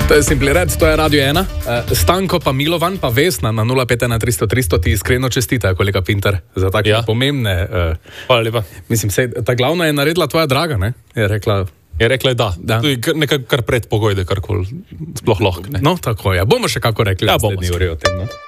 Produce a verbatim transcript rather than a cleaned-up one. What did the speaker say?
To je Simply Red, to je Radio ena. Stanko pa Milovan pa Vesna na nula pet ena tristo tristo ti iskreno čestitajo, kolega Pintar, za take ja. pomembne... Uh, Hvala lepa. Mislim, sej, ta glavna je naredila tvoja draga, ne? Je rekla... Je rekla, da. da. To je nekaj kar predpogoj, da karkoli sploh lahko. No, tako je. Ja. Bomo še kako rekli, ja, da ste dni uri o tem, no?